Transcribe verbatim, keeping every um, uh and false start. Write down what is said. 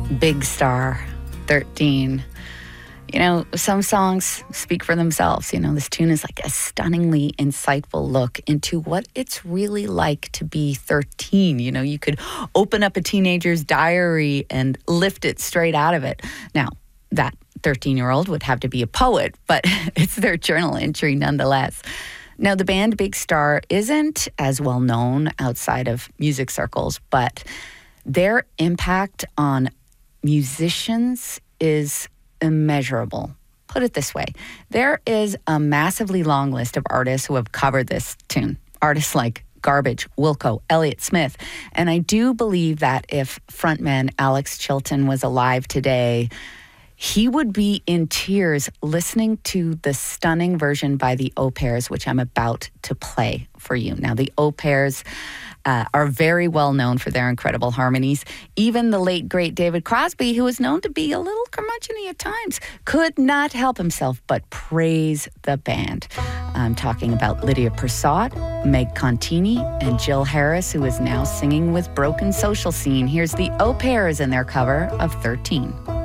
Big Star, thirteen. You know, some songs speak for themselves. You know, this tune is like a stunningly insightful look into what it's really like to be thirteen. You know, you could open up a teenager's diary and lift it straight out of it. Now, that thirteen-year-old would have to be a poet, but it's their journal entry nonetheless. Now, the band Big Star isn't as well known outside of music circles, but their impact on musicians is immeasurable. Put it this way, there is a massively long list of artists who have covered this tune. Artists like Garbage, Wilco, Elliott Smith. And I do believe that if frontman Alex Chilton was alive today, he would be in tears listening to the stunning version by the Au Pairs, which I'm about to play for you. Now, the Au Pairs uh, are very well known for their incredible harmonies. Even the late, great David Crosby, who was known to be a little curmudgeon-y at times, could not help himself but praise the band. I'm talking about Lydia Persaud, Meg Contini, and Jill Harris, who is now singing with Broken Social Scene. Here's the Au Pairs in their cover of thirteen.